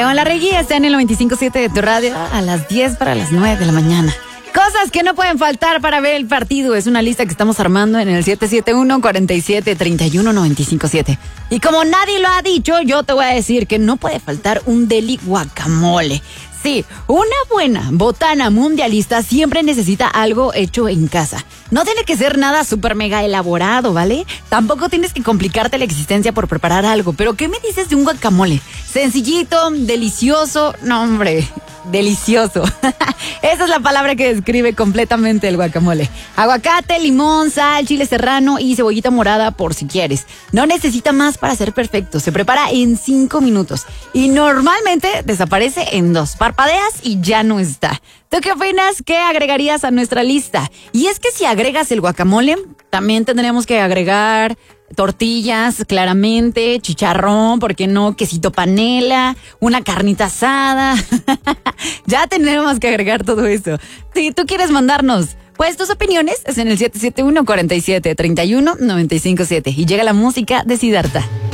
León Larregui está en el 95.7 de tu radio a las 10 para las 9 de la mañana. Cosas que no pueden faltar para ver el partido. Es una lista que estamos armando en el 771-47-31-957. Y como nadie lo ha dicho, yo te voy a decir que no puede faltar un deli guacamole. Sí, una buena botana mundialista siempre necesita algo hecho en casa. No tiene que ser nada súper mega elaborado, ¿vale? Tampoco tienes que complicarte la existencia por preparar algo. Pero ¿qué me dices de un guacamole? Sencillito, delicioso, no hombre, delicioso. Esa es la palabra que describe completamente el guacamole. Aguacate, limón, sal, chile serrano y cebollita morada por si quieres. No necesita más para ser perfecto. Se prepara en 5 minutos y normalmente desaparece en 2. Parpadeas y ya no está. ¿Tú qué opinas? ¿Qué agregarías a nuestra lista? Y es que si agregas el guacamole, también tendremos que agregar tortillas, claramente, chicharrón, ¿por qué no? Quesito panela, una carnita asada. Ya tenemos que agregar todo eso. Si tú quieres mandarnos pues tus opiniones, es en el 771-47-31-957. Y llega la música de Siddhartha.